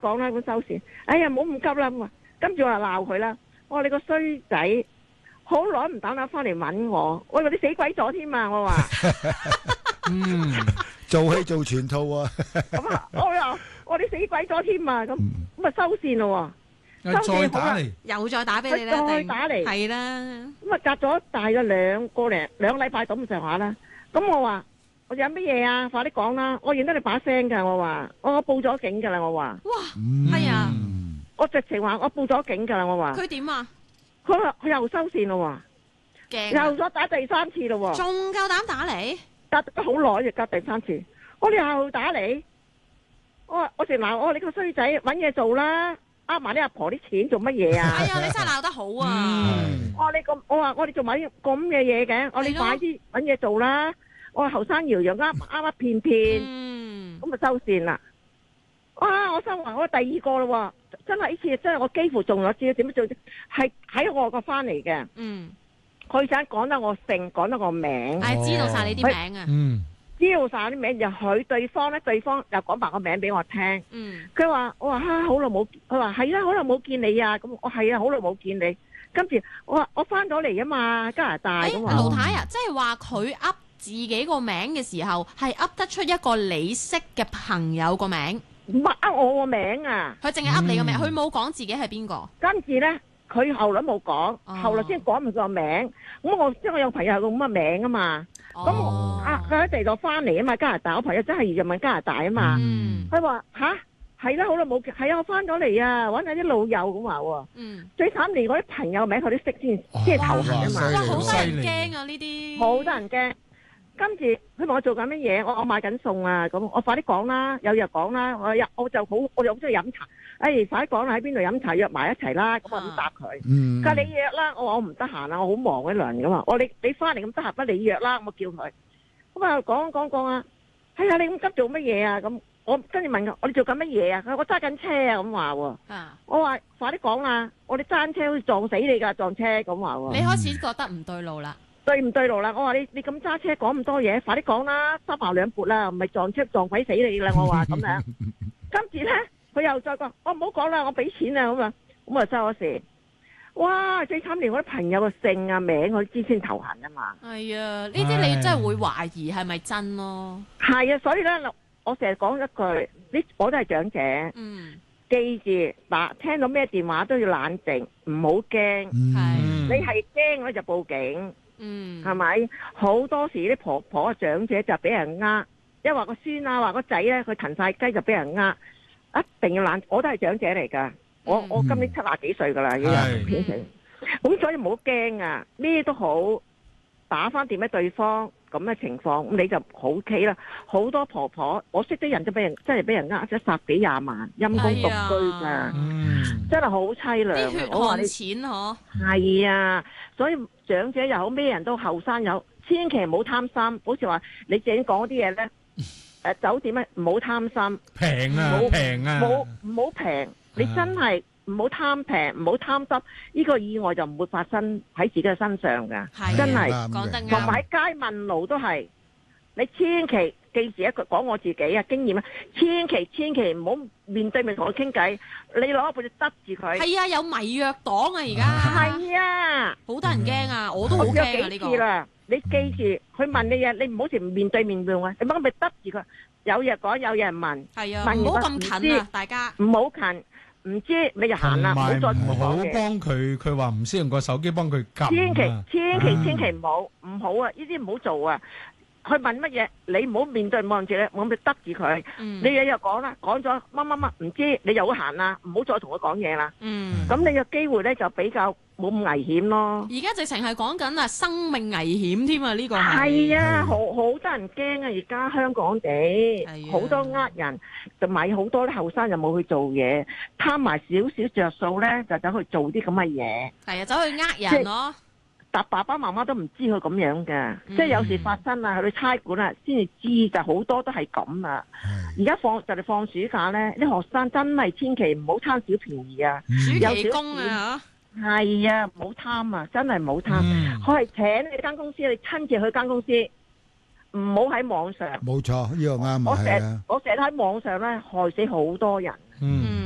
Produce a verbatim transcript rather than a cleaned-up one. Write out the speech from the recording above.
講啦，咁收線。哎呀，唔好咁急啦咁啊。跟住我就鬧佢啦。我話你個衰仔，好耐唔打電話翻嚟揾我，我話你死鬼咗添啊！我話， 嗯，做戲做全套啊。 咁啊，我話我話你死鬼咗添啊！咁咁啊收線咯喎，收線好啦， 又再打俾你啦， 再打嚟， 係啦。 咁啊隔咗大約兩個零兩個禮拜咁上下啦。咁我話。我有乜嘢啊？快啲講啦！我認得你把聲噶，我話我我報咗警噶啦，我話。 哇，係啊！ 我直情話我報咗警噶啦，我話。 佢點啊？ 佢話佢又收線咯喎， 驚！又再打第三次咯喎， 仲夠膽打嚟？ 隔咗好耐就隔第三次，我哋又打嚟。我話我成鬧我話你個衰仔搵嘢做啦，呃埋啲阿婆啲錢做乜嘢啊？ 哎呀，你真係鬧得好啊！ 我話你咁，我話我哋做埋啲咁嘅嘢嘅，我哋快啲搵嘢做啦。我後生搖搖啱啱啱片片，咁咪收線啦。哇！我收話我第二個咯，真係呢次真係我幾乎中咗招，點樣做啫？係喺外國翻嚟嘅。 嗯， 佢想講得我姓，講得我名， 係知道晒你啲名啊。 嗯， 知道晒啲名，又佢對方咧，對方又講埋個名俾我聽。 嗯， 佢話我話哈好耐冇，佢話係啊，好耐冇見你啊。咁我係啊，好耐冇見你。跟住我話我翻咗嚟啊嘛，加拿大咁話。 盧太啊，即係話佢噏自己個名嘅時候，係噏得出一個你識嘅朋友個名， 唔係噏我個名啊！ 佢淨係噏你個名，佢冇講自己係邊個。 跟住咧，佢後來冇講，後來先講埋個名。咁我即係我有朋友係咁嘅名啊嘛。咁啊，佢喺地度翻嚟啊嘛，加拿大。我朋友真係移民加拿大啊嘛。佢話吓係啦，好耐冇見，係啊，我翻咗嚟啊，搵下啲老友咁話喎。嗯，最慘連嗰啲朋友名佢都識先，即係頭痕啊嘛。 哇，好多人驚啊呢啲， 好多人驚。跟住佢問我做緊乜嘢，我我買緊餸啊，咁我快啲講啦，有嘢講啦，我又我就好，我又好中意飲茶，誒快啲講啦，喺邊度飲茶約埋一齊啦，咁我咁答佢。佢話你約啦，我話我唔得閒啊，我好忙嗰輪噶嘛，我話你你翻嚟咁得閒，不你約啦，我叫佢。咁啊講講講啊，哎呀你咁急做乜嘢啊？咁我跟住問佢，我哋做緊乜嘢啊？佢話我揸緊車啊，咁話喎。我話快啲講啦，我哋揸緊車好似撞死你噶，撞車咁話喎。 你開始覺得唔對路啦。 對唔對路啦？我話你你咁揸車講咁多嘢，快啲講啦，三矛兩撥啦，唔係撞車撞鬼死你啦！我話咁樣，跟住咧佢又再講，我唔好講啦，我俾錢啊咁啊，咁啊收咗線。哇！最慘連我啲朋友嘅姓啊名我都知先頭痕啊嘛。 係啊，呢啲你真係會懷疑係咪真咯？ 係啊，所以咧我成日講一句，呢我都係長者，嗯，記住嗱，聽到咩電話都要冷靜，唔好驚。係，你係驚咧就報警。嗯，係咪？好多時啲婆婆啊長者就俾人呃，一話個孫啊，話個仔咧，佢騰晒雞就俾人呃，一定要冷。我都係長者嚟噶，嗯、我我今年七廿幾歲噶啦，已經變成咁，所以唔好驚啊，咩都好，打翻掂俾對方咁嘅情況，咁你就好 OK 啦。好多婆婆，我識啲人就俾人真係俾人呃咗十幾廿萬，陰公獨居噶，嗯、真係好凄涼。 啲血汗錢嗬， 係啊，所以。長者又好，咩人都後生有，千祈唔好貪心。好似話你自己講啲嘢咧，誒酒店咧唔好貪心， 平啊，平啊， 冇唔好平，你真係唔好貪平，唔好貪心，呢個意外就唔會發生喺自己嘅身上噶，真係講得啱。同埋喺街問路都係，你千祈記住一句，講我自己啊經驗啊，千祈千祈唔好面對面同佢傾偈，你攞一部就得住佢。 係啊，有迷藥黨啊而家。 係啊， 好多人驚啊，我都好驚啊呢個。 啦，你記住，佢問你嘢，你唔好似面對面問啊，你乜咪得住佢？有嘢講，有嘢問。係啊，唔好咁近啊，大家。唔好近，唔知你就行啦，唔好再同佢講嘢。唔好幫佢，佢話唔識用個手機幫佢撳。 千祈千祈千祈唔好，唔好啊！呢啲唔好做啊！佢問乜嘢，你唔好面對望住咧，我咪得住佢。嗯、你嘢又講啦，講咗乜乜乜，唔知你又好行啦，唔好再同佢講嘢啦。嗯，咁你嘅機會咧就比較冇咁危險咯。 而家直情係講緊啊生命危險添啊！呢、呢個係啊，好好多人驚啊！而家香港地好、啊、多呃人，就買好多啲後生又冇去做嘢，貪埋少少着數咧，就走去做啲咁嘅嘢。 係啊，走去呃人咯。 但爸爸媽媽都唔知佢咁樣嘅，嗯、即係有時發生啊，去到差館啊，先至知，就好多都係咁啊。而家、嗯、放就嚟放暑假咧，啲學生真係千祈唔好貪小便宜啊！ 嗯、暑期工啊， 係啊，唔好貪啊，真係唔好貪。佢係、嗯、請你間公司，你親自去間公司，唔好喺網上。 冇錯，呢、呢個啱啊！ 我成日我成日喺網上咧，害死好多人。嗯。